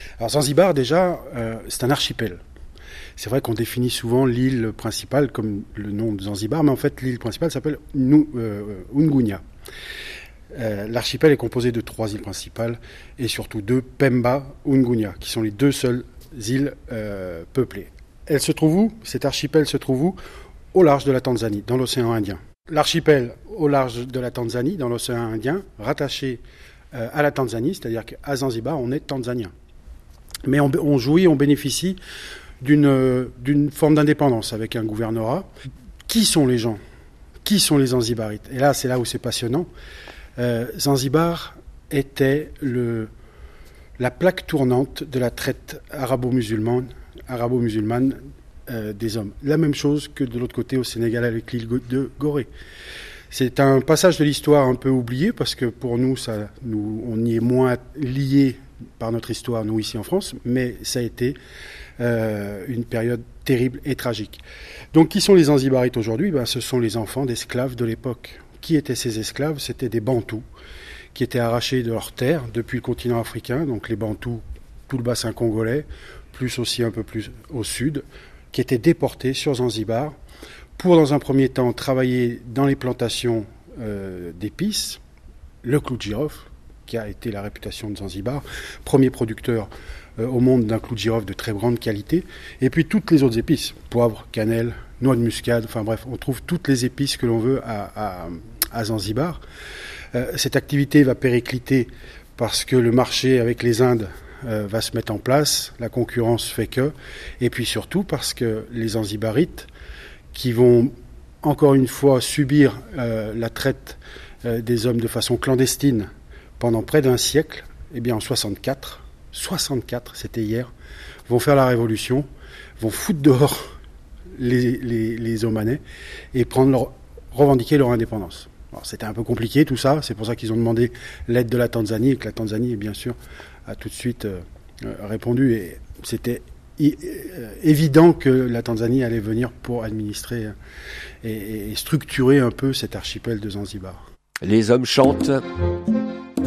Alors Zanzibar, déjà, c'est un archipel. C'est vrai qu'on définit souvent l'île principale comme le nom de Zanzibar, mais en fait l'île principale s'appelle Ungunya. L'archipel est composé de 3 îles principales et surtout de Pemba, Ungunya, qui sont les 2 seules îles peuplées. Elle se trouve où ? Cet archipel se trouve où ? Au large de la Tanzanie, dans l'océan Indien. L'archipel au large de la Tanzanie, dans l'océan Indien, rattaché à la Tanzanie, c'est-à-dire qu'à Zanzibar, on est tanzanien. Mais on bénéficie d'une forme d'indépendance avec un gouvernorat. Qui sont les gens ? Qui sont les Zanzibarites ? Et là, c'est là où c'est passionnant. Zanzibar était la plaque tournante de la traite arabo-musulmane des hommes. La même chose que de l'autre côté au Sénégal avec l'île de Gorée. C'est un passage de l'histoire un peu oublié parce que pour nous, on y est moins lié par notre histoire, nous ici en France, mais ça a été une période terrible et tragique. Donc qui sont les Zanzibarites aujourd'hui ? Ce sont les enfants d'esclaves de l'époque. Qui étaient ces esclaves ? C'était des Bantous qui étaient arrachés de leurs terres depuis le continent africain, donc les Bantous, tout le bassin congolais, plus aussi un peu plus au sud, qui étaient déportés sur Zanzibar pour, dans un premier temps, travailler dans les plantations d'épices, le clou de girofle, qui a été la réputation de Zanzibar, premier producteur au monde d'un clou de girofle de très grande qualité, et puis toutes les autres épices, poivre, cannelle, noix de muscade, enfin bref, on trouve toutes les épices que l'on veut à Zanzibar. Cette activité va péricliter parce que le marché avec les Indes va se mettre en place, la concurrence fait que, et puis surtout parce que les Zanzibarites, qui vont encore une fois subir la traite des hommes de façon clandestine pendant près d'un siècle, eh bien en 64, c'était hier, vont faire la révolution, vont foutre dehors les Omanais et revendiquer leur indépendance. Alors, c'était un peu compliqué tout ça, c'est pour ça qu'ils ont demandé l'aide de la Tanzanie et que la Tanzanie, bien sûr, a tout de suite répondu. Et c'était évident que la Tanzanie allait venir pour administrer et structurer un peu cet archipel de Zanzibar. Les hommes chantent,